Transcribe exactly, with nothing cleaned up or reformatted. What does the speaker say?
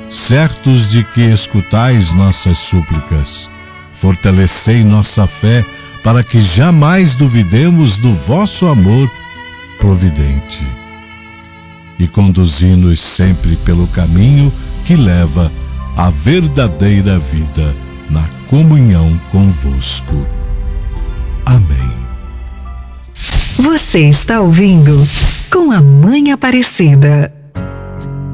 certos de que escutais nossas súplicas. Fortalecei nossa fé, para que jamais duvidemos do vosso amor providente. E conduzi-nos sempre pelo caminho que leva à verdadeira vida na comunhão convosco. Amém. Você está ouvindo Com a Mãe Aparecida.